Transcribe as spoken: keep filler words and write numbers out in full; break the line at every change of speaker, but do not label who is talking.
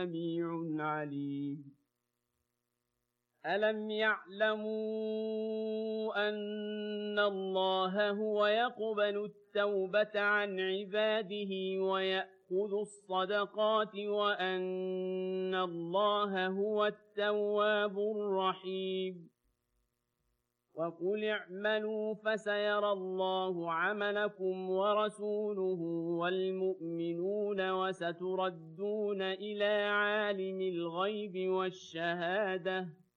سميع عليم ألم يعلموا أن الله هو يقبل التوبة عن عباده ويأخذ الصدقات وأن الله هو التواب الرحيم وقل اعملوا فسيرى الله عملكم ورسوله والمؤمنون وستردون إلى عالم الغيب والشهادة